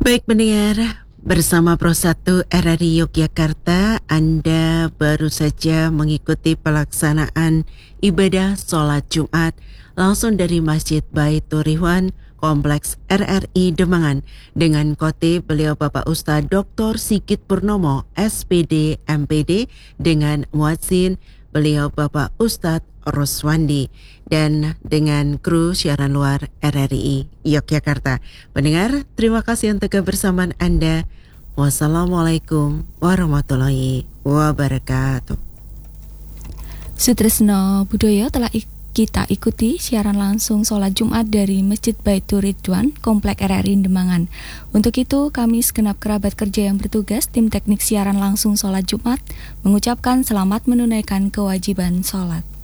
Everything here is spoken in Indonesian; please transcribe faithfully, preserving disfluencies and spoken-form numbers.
Baik pendengar, bersama Pro satu R R I Yogyakarta, Anda baru saja mengikuti pelaksanaan ibadah sholat Jumat langsung dari Masjid Baitur Ridwan, Kompleks R R I Demangan, dengan khotib beliau Bapak Ustadz Doktor Sigit Purnomo, S P D M P D, dengan muadzin beliau Bapak Ustadz Roswandi, dan dengan kru siaran luar R R I Yogyakarta. Pendengar, terima kasih untuk kebersamaan Anda. Wassalamualaikum warahmatullahi wabarakatuh. Sutresno Budoyo telah ik- kita ikuti siaran langsung sholat Jumat dari Masjid Baitur Ridwan, Komplek R R I Demangan. Untuk itu, kami segenap kerabat kerja yang bertugas, tim teknik siaran langsung sholat Jumat, mengucapkan selamat menunaikan kewajiban sholat.